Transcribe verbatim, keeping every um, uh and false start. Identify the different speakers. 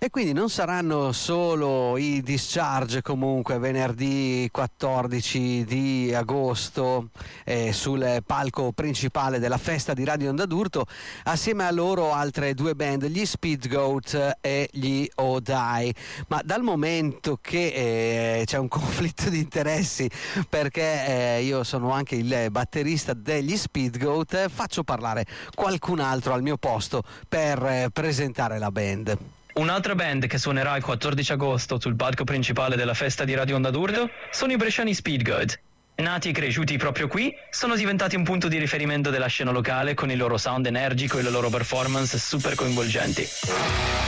Speaker 1: e quindi non saranno solo i Discharge comunque venerdì quattordici di agosto eh, sul palco principale della festa di Radio Onda d'Urto, assieme a loro altre due band, gli Speedgoat e gli Odai. Ma dal momento che eh, c'è un conflitto di interessi, perché eh, io sono anche il batterista degli Speedgoat, eh, faccio parlare qualcun altro al mio posto per eh, presentare la band.
Speaker 2: Un'altra band che suonerà il quattordici agosto sul palco principale della festa di Radio Onda d'Urto sono i bresciani Speedgoat. Nati e cresciuti proprio qui, sono diventati un punto di riferimento della scena locale con il loro sound energico e le loro performance super coinvolgenti.